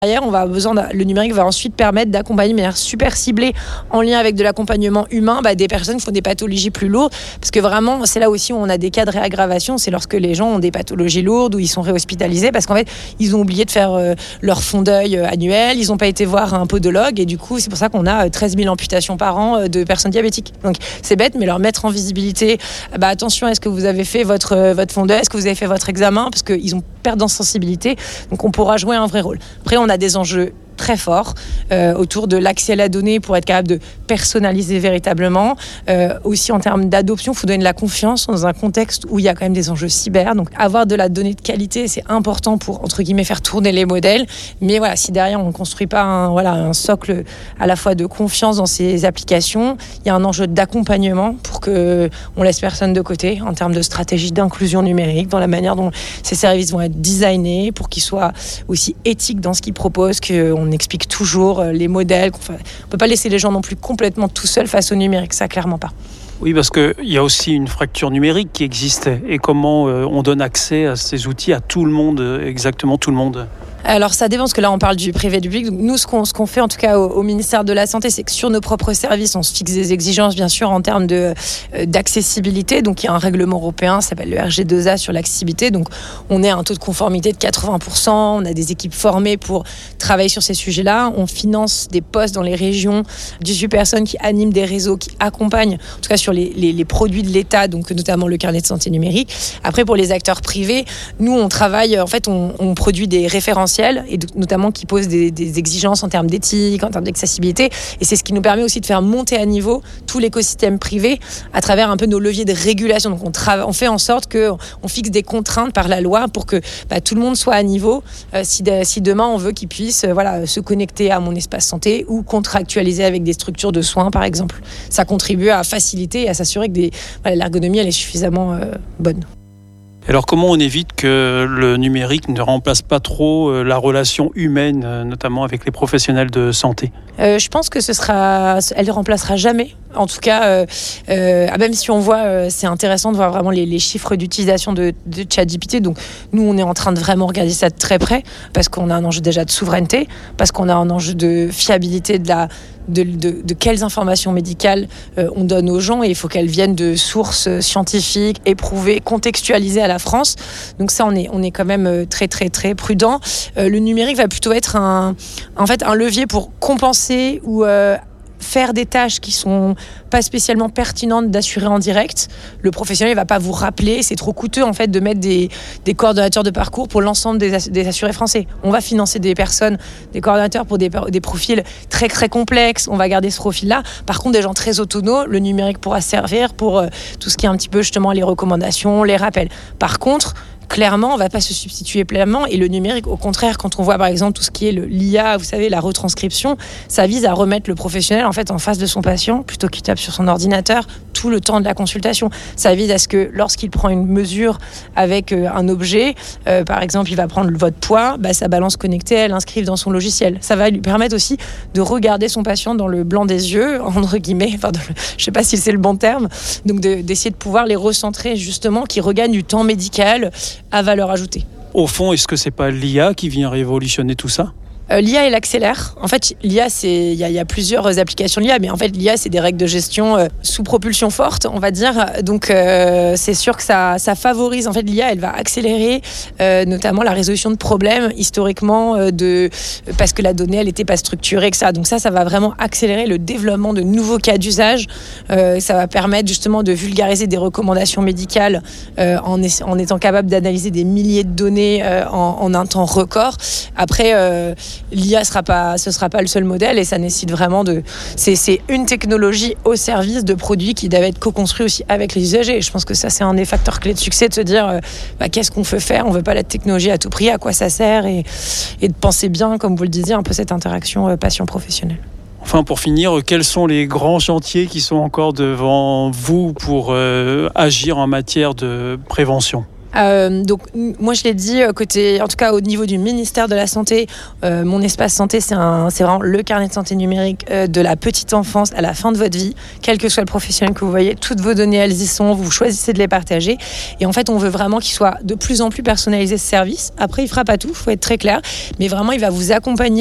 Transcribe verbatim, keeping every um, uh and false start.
Derrière, on va besoin de, le numérique va ensuite permettre d'accompagner de manière super ciblée, en lien avec de l'accompagnement humain, bah, des personnes qui font des pathologies plus lourdes. Parce que vraiment, c'est là aussi où on a des cas de réaggravation, c'est lorsque les gens ont des pathologies lourdes, où ils sont réhospitalisés, parce qu'en fait, ils ont oublié de faire euh, leur fond d'œil euh, annuel, ils n'ont pas été voir un podologue, et du coup, c'est pour ça qu'on a euh, treize mille amputations par an euh, de personnes diabétiques. Donc, c'est bête, mais leur mettre en visibilité, bah, attention, est-ce que vous avez fait votre, euh, votre fond d'œil, est-ce que vous avez fait votre examen, parce qu'ils ont perte en sensibilité, donc on pourra jouer un vrai rôle. Après, on a des enjeux très forts euh, autour de l'accès à la donnée pour être capable de personnaliser véritablement. Euh, aussi en termes d'adoption, il faut donner de la confiance dans un contexte où il y a quand même des enjeux cyber. Donc avoir de la donnée de qualité, c'est important pour, entre guillemets, faire tourner les modèles. Mais voilà, si derrière on ne construit pas un, voilà, un socle à la fois de confiance dans ces applications, il y a un enjeu d'accompagnement pour qu'on laisse personne de côté en termes de stratégie d'inclusion numérique, dans la manière dont ces services vont être designés pour qu'ils soient aussi éthiques dans ce qu'ils proposent, qu'on On explique toujours les modèles. On ne peut pas laisser les gens non plus complètement tout seuls face au numérique, ça clairement pas. Oui, parce qu'il y a aussi une fracture numérique qui existe. Et comment on donne accès à ces outils à tout le monde, exactement tout le monde ? Alors ça dépend, parce que là on parle du privé et du public. Donc, nous ce qu'on, ce qu'on fait en tout cas au, au ministère de la Santé, c'est que sur nos propres services, on se fixe des exigences bien sûr en termes de, euh, d'accessibilité. Donc il y a un règlement européen, ça s'appelle le R G deux A sur l'accessibilité. Donc on est à un taux de conformité de quatre-vingts pour cent, on a des équipes formées pour travailler sur ces sujets-là. On finance des postes dans les régions, dix-huit personnes qui animent des réseaux, qui accompagnent en tout cas sur les, les, les produits de l'État, donc notamment le carnet de santé numérique. Après pour les acteurs privés, nous on travaille, en fait on, on produit des références et notamment qui posent des, des exigences en termes d'éthique, en termes d'accessibilité. Et c'est ce qui nous permet aussi de faire monter à niveau tout l'écosystème privé à travers un peu nos leviers de régulation. Donc on, trava- on fait en sorte qu'on fixe des contraintes par la loi pour que bah, tout le monde soit à niveau. Euh, si, de, si demain on veut qu'ils puissent euh, voilà, se connecter à mon espace santé ou contractualiser avec des structures de soins par exemple. Ça contribue à faciliter et à s'assurer que des, voilà, l'ergonomie elle est suffisamment euh, bonne. Alors comment on évite que le numérique ne remplace pas trop la relation humaine, notamment avec les professionnels de santé ? euh, Je pense que ce sera, elle ne remplacera jamais. En tout cas, euh, euh, même si on voit, euh, c'est intéressant de voir vraiment les, les chiffres d'utilisation de, de ChatGPT. Donc nous, on est en train de vraiment regarder ça de très près parce qu'on a un enjeu déjà de souveraineté, parce qu'on a un enjeu de fiabilité de la De, de, de quelles informations médicales euh, on donne aux gens, et il faut qu'elles viennent de sources scientifiques, éprouvées, contextualisées à la France. Donc ça, on est, on est quand même très, très, très prudent. Euh, le numérique va plutôt être un, en fait, un levier pour compenser ou euh, faire des tâches qui sont pas spécialement pertinentes d'assurer en direct. Le professionnel ne va pas vous rappeler, c'est trop coûteux en fait de mettre des, des coordonnateurs de parcours pour l'ensemble des, ass- des assurés français. On va financer des personnes, des coordonnateurs pour des, des profils très très complexes, on va garder ce profil-là. Par contre, des gens très autonomes, le numérique pourra servir pour euh, tout ce qui est un petit peu justement les recommandations, les rappels. Par contre, clairement, on ne va pas se substituer pleinement. Et le numérique, au contraire, quand on voit par exemple tout ce qui est le, l'I A, vous savez, la retranscription, ça vise à remettre le professionnel en fait en face de son patient plutôt qu'il tape sur son ordinateur tout le temps de la consultation. Ça vise à ce que lorsqu'il prend une mesure avec euh, un objet, euh, par exemple, il va prendre votre poids, bah, sa balance connectée, elle l'inscrive dans son logiciel. Ça va lui permettre aussi de regarder son patient dans le blanc des yeux, entre guillemets, enfin, de, je ne sais pas si c'est le bon terme, donc de, d'essayer de pouvoir les recentrer justement, qui regagnent du temps médical à valeur ajoutée. Au fond, est-ce que c'est pas l'I A qui vient révolutionner tout ça ? Euh, L'I A, elle accélère. En fait, l'I A, c'est, il y, y a plusieurs applications de l'I A, mais en fait, l'I A, c'est des règles de gestion euh, sous propulsion forte, on va dire. Donc, euh, c'est sûr que ça, ça favorise. En fait, l'I A, elle va accélérer, euh, notamment la résolution de problèmes historiquement, euh, de, parce que la donnée, elle n'était pas structurée, et cetera. Donc ça, ça va vraiment accélérer le développement de nouveaux cas d'usage. Euh, ça va permettre justement de vulgariser des recommandations médicales euh, en, es- en étant capable d'analyser des milliers de données euh, en, en un temps record. Après, euh, l'I A sera pas, ce ne sera pas le seul modèle, et ça nécessite vraiment de... C'est, c'est une technologie au service de produits qui doivent être co-construits aussi avec les usagers. Et je pense que ça, c'est un des facteurs clés de succès, de se dire euh, bah, qu'est-ce qu'on veut faire ? On ne veut pas la technologie à tout prix, à quoi ça sert, et, et de penser bien, comme vous le disiez, un peu cette interaction euh, patient-professionnel. Enfin, pour finir, quels sont les grands chantiers qui sont encore devant vous pour euh, agir en matière de prévention ? Euh, donc moi je l'ai dit, côté, en tout cas au niveau du ministère de la Santé, euh, mon espace santé c'est, un, c'est vraiment le carnet de santé numérique euh, de la petite enfance à la fin de votre vie, quel que soit le professionnel que vous voyez, toutes vos données elles y sont, vous choisissez de les partager et en fait on veut vraiment qu'il soit de plus en plus personnalisé ce service. Après il fera pas tout, il faut être très clair, mais vraiment il va vous accompagner